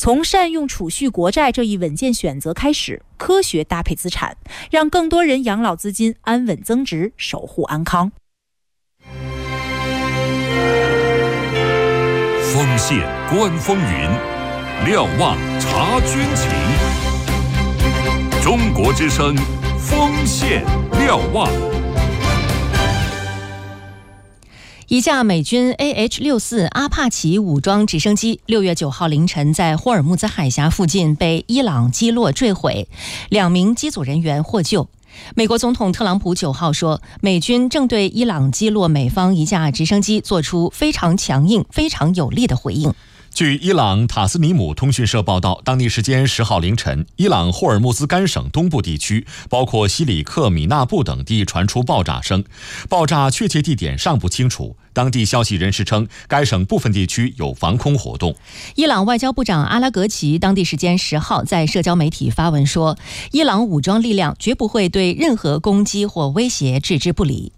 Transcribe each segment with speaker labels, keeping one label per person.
Speaker 1: 从善用储蓄国债这一稳健选择开始，科学搭配资产，让更多人养老资金安稳增值，守护安康。
Speaker 2: 锋线观风云，瞭望察军情。中国之声，锋线瞭望。
Speaker 3: 一架美军 AH-64 阿帕奇武装直升机6月9号凌晨在霍尔木兹海峡附近被伊朗击落坠毁，2名机组人员获救。美国总统特朗普9号说，美军正对伊朗击落美方一架直升机做出非常强硬、非常有力的回应。
Speaker 4: 据伊朗塔斯尼姆通讯社报道，当地时间10号凌晨，伊朗霍尔木兹干省东部地区，包括西里克米纳布等地传出爆炸声，爆炸确切地点尚不清楚。当地消息人士称，该省部分地区有防空活动。
Speaker 3: 伊朗外交部长阿拉格齐当地时间10号在社交媒体发文说，伊朗武装力量绝不会对任何攻击或威胁置之不理。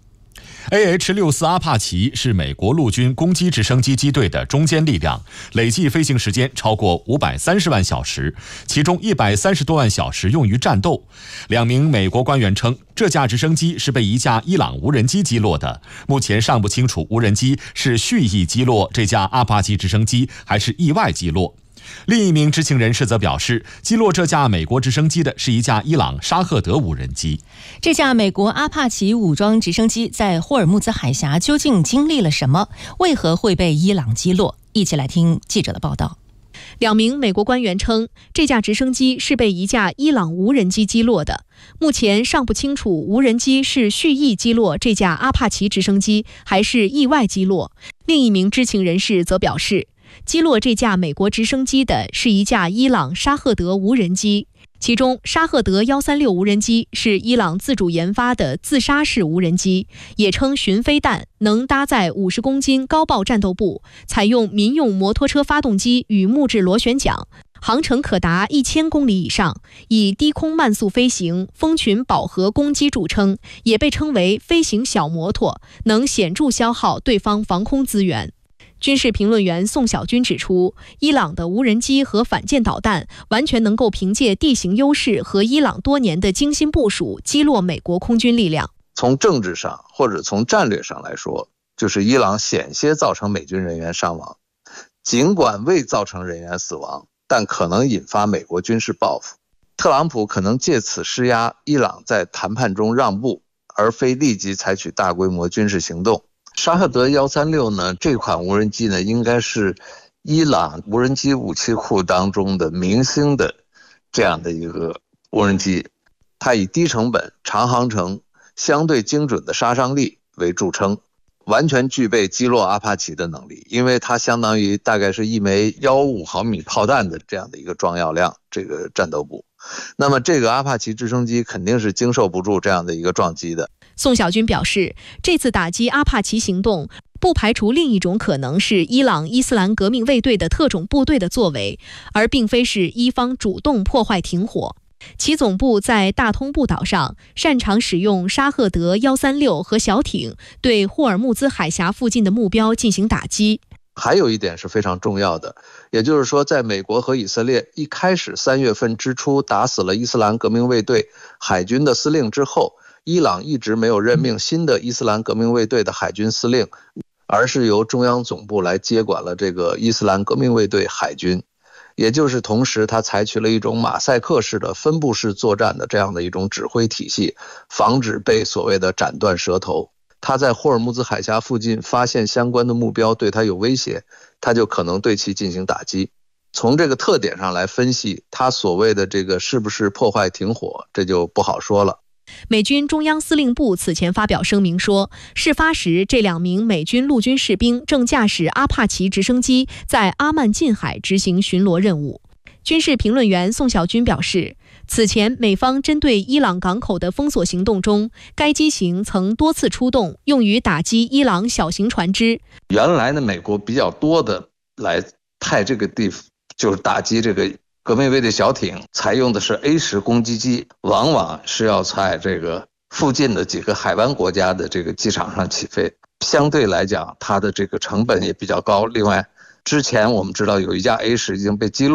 Speaker 4: AH-64 阿帕奇是美国陆军攻击直升机机队的中坚力量，累计飞行时间超过530万小时，其中130多万小时用于战斗。2名美国官员称，这架直升机是被一架伊朗无人机击落的，目前尚不清楚无人机是蓄意击落这架阿帕奇直升机，还是意外击落。另一名知情人士则表示，击落这架美国直升机的是一架伊朗沙赫德无人机。
Speaker 3: 这架美国阿帕奇武装直升机在霍尔木兹海峡究竟经历了什么？为何会被伊朗击落？一起来听记者的报道。
Speaker 5: 2名美国官员称，这架直升机是被一架伊朗无人机击落的。目前尚不清楚无人机是蓄意击落这架阿帕奇直升机，还是意外击落。另一名知情人士则表示，击落这架美国直升机的是一架伊朗沙赫德无人机，其中沙赫德136无人机是伊朗自主研发的自杀式无人机，也称巡飞弹，能搭载50公斤高爆战斗部，采用民用摩托车发动机与木质螺旋桨，航程可达1000公里以上，以低空慢速飞行、蜂群饱和攻击著称，也被称为飞行小摩托，能显著消耗对方防空资源。军事评论员宋小军指出，伊朗的无人机和反舰导弹完全能够凭借地形优势和伊朗多年的精心部署击落美国空军力量。
Speaker 6: 从政治上或者从战略上来说，就是伊朗险些造成美军人员伤亡，尽管未造成人员死亡，但可能引发美国军事报复。特朗普可能借此施压伊朗在谈判中让步，而非立即采取大规模军事行动。沙赫德136呢，这款无人机呢，应该是伊朗无人机武器库当中的明星的这样的一个无人机，它以低成本、长航程、相对精准的杀伤力为著称，完全具备击落阿帕奇的能力，因为它相当于大概是一枚155毫米炮弹的这样的一个装药量，这个战斗部。那么这个阿帕奇直升机肯定是经受不住这样的一个撞击的。
Speaker 5: 宋小军表示，这次打击阿帕奇行动不排除另一种可能是伊朗伊斯兰革命卫队的特种部队的作为，而并非是伊方主动破坏停火。其总部在大通布岛上，擅长使用沙赫德136和小艇对霍尔木兹海峡附近的目标进行打击。
Speaker 6: 还有一点是非常重要的，也就是说，在美国和以色列一开始3月份之初打死了伊斯兰革命卫队海军的司令之后，伊朗一直没有任命新的伊斯兰革命卫队的海军司令，而是由中央总部来接管了这个伊斯兰革命卫队海军。也就是同时他采取了一种马赛克式的分布式作战的这样的一种指挥体系，防止被所谓的斩断舌头。他在霍尔木兹海峡附近发现相关的目标对他有威胁，他就可能对其进行打击。从这个特点上来分析，他所谓的这个是不是破坏停火，这就不好说了。
Speaker 5: 美军中央司令部此前发表声明说，事发时这2名美军陆军士兵正驾驶阿帕奇直升机在阿曼近海执行巡逻任务。军事评论员宋小军表示，此前美方针对伊朗港口的封锁行动中，该机型曾多次出动，用于打击伊朗小型船只。
Speaker 6: 原来呢，美国比较多的来派这个地方，就是打击这个革命卫队小艇，采用的是 A10 攻击机，往往是要在这个附近的几个海湾国家的这个机场上起飞，相对来讲它的这个成本也比较高。另外之前我们知道有一架 A10 已经被击落。